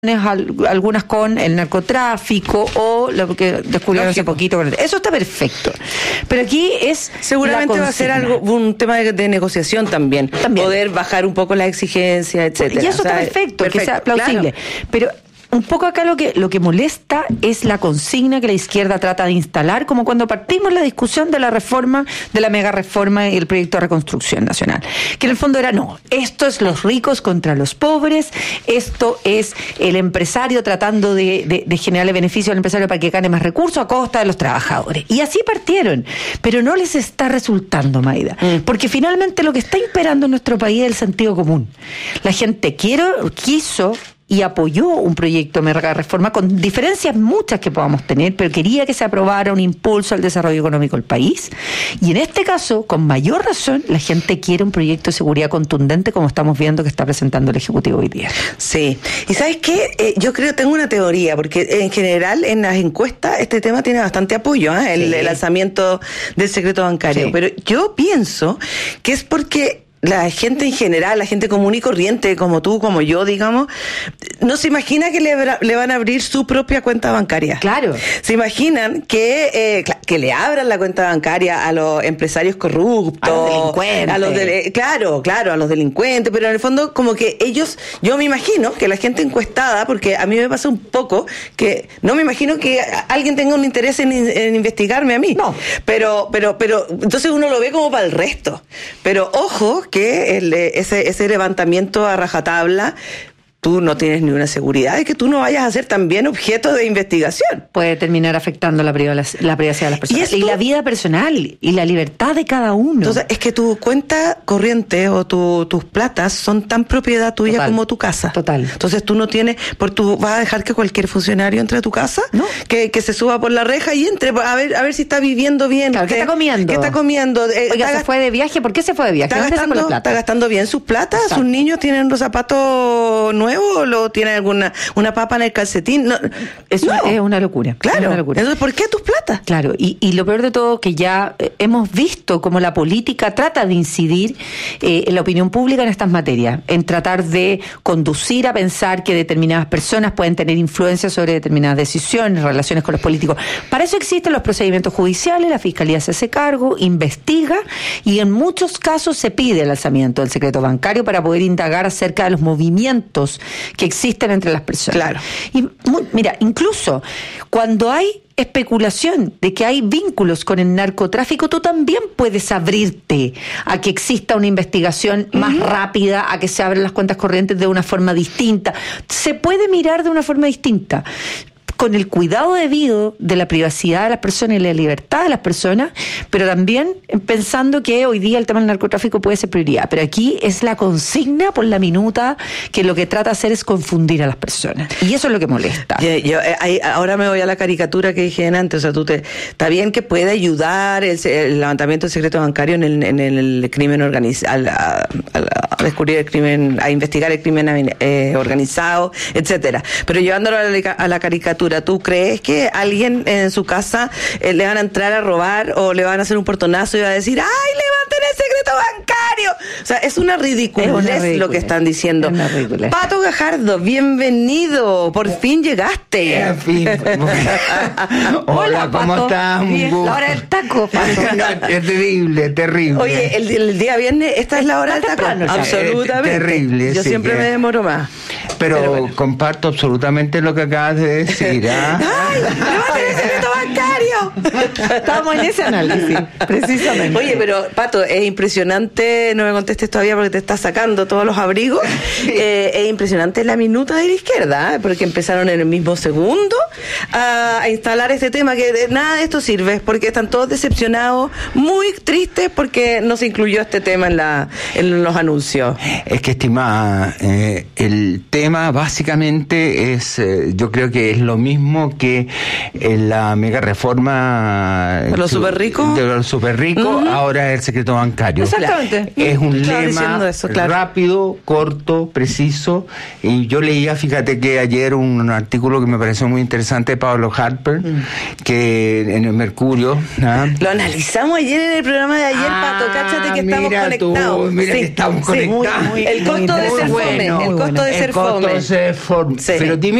algunas con el narcotráfico o lo que descubrieron hace poquito. Eso está perfecto. Pero aquí es seguramente va a ser un tema de negociación también. Poder bajar un poco las exigencias, etcétera. Y eso está perfecto, que sea plausible. Claro. Pero un poco acá lo que molesta es la consigna que la izquierda trata de instalar, como cuando partimos la discusión de la reforma, de la mega reforma y el proyecto de reconstrucción nacional. Que en el fondo era, no, esto es los ricos contra los pobres, esto es el empresario tratando de generarle beneficio al empresario para que gane más recursos a costa de los trabajadores. Y así partieron, pero no les está resultando, Maida, porque finalmente lo que está imperando en nuestro país es el sentido común. La gente quiso y apoyó un proyecto de mega reforma con diferencias muchas que podamos tener, pero quería que se aprobara un impulso al desarrollo económico del país. Y en este caso, con mayor razón, la gente quiere un proyecto de seguridad contundente como estamos viendo que está presentando el Ejecutivo hoy día. Sí. ¿Y sabes qué? Yo tengo una teoría, porque en general en las encuestas este tema tiene bastante apoyo, el lanzamiento del secreto bancario. Sí. Pero yo pienso que es porque la gente en general, la gente común y corriente, como tú, como yo, digamos, no se imagina que le van a abrir su propia cuenta bancaria. Claro. Se imaginan que le abran la cuenta bancaria a los empresarios corruptos. A los delincuentes. Claro, a los delincuentes, pero en el fondo como que yo me imagino que la gente encuestada, porque a mí me pasa un poco que no me imagino que alguien tenga un interés en investigarme a mí. No. Pero entonces uno lo ve como para el resto. Pero ojo, que ese levantamiento a rajatabla, tú no tienes ni una seguridad de que tú no vayas a ser también objeto de investigación. Puede terminar afectando la privacidad de las personas. Y la vida personal y la libertad de cada uno. Entonces, es que tu cuenta corriente o tus platas son tan propiedad tuya Total. como tu casa. Total. Entonces tú no tienes, tú vas a dejar que cualquier funcionario entre a tu casa, ¿no? Que se suba por la reja y entre a ver si está viviendo bien. Claro, ¿qué está comiendo? ¿Qué está comiendo? Oiga, ¿se fue de viaje? ¿Por qué se fue de viaje? Está gastando bien sus platas. Exacto. Sus niños tienen los zapatos nuevos o lo tienen una papa en el calcetín. Es una locura. Claro. Es una locura. Entonces, ¿por qué tus platas? Claro, y lo peor de todo que ya hemos visto cómo la política trata de incidir en la opinión pública en estas materias, en tratar de conducir a pensar que determinadas personas pueden tener influencia sobre determinadas decisiones, relaciones con los políticos. Para eso existen los procedimientos judiciales, la Fiscalía se hace cargo, investiga y en muchos casos se pide el alzamiento del secreto bancario para poder indagar acerca de los movimientos que existen entre las personas. Claro. Y mira, incluso cuando hay especulación de que hay vínculos con el narcotráfico, tú también puedes abrirte a que exista una investigación más rápida, a que se abran las cuentas corrientes de una forma distinta. Se puede mirar de una forma distinta, con el cuidado debido de la privacidad de las personas y la libertad de las personas, pero también pensando que hoy día el tema del narcotráfico puede ser prioridad. Pero aquí es la consigna por la minuta que lo que trata de hacer es confundir a las personas. Y eso es lo que molesta. Ahora me voy a la caricatura que dije antes. O sea, está bien que puede ayudar el levantamiento del secreto bancario en el crimen organizado, a descubrir el crimen, a investigar el crimen organizado, etcétera. Pero llevándolo a la caricatura, ¿tú crees que alguien en su casa le van a entrar a robar o le van a hacer un portonazo y va a decir, ¡ay, levanten el secreto bancario! O sea, es una ridiculez lo que están diciendo. Pato Gajardo, bienvenido. Por fin llegaste. En fin. Hola, ¿cómo estás? La hora del taco, Pato. Es terrible. Oye, el día viernes, esta es la hora del taco. Absolutamente. Terrible. Yo siempre me demoro más. Pero bueno, comparto absolutamente lo que acabas de decir. ¡Ay! ¡Levanten el secreto bancario! Estamos en ese análisis, precisamente. Oye, pero Pato, es impresionante, no me contestes todavía porque te estás sacando todos los abrigos. Es impresionante la minuta de la izquierda, porque empezaron en el mismo segundo a instalar este tema, que de nada de esto sirve, porque están todos decepcionados, muy tristes porque no se incluyó este tema en los anuncios. Es que, estimada, el tema básicamente es, yo creo que es lo mismo que la mega reforma de los super ricos, ahora es el secreto bancario. Exactamente. Es un lema rápido, corto, preciso. Y yo leía, fíjate que ayer un artículo que me pareció muy interesante de Pablo Harper, que en el Mercurio. Lo analizamos ayer en el programa de ayer, Pato. Cáchate que estamos conectados. Mira que estamos conectados. El costo de ser fome. El costo de ser fome. fome. Entonces, Sí. pero dime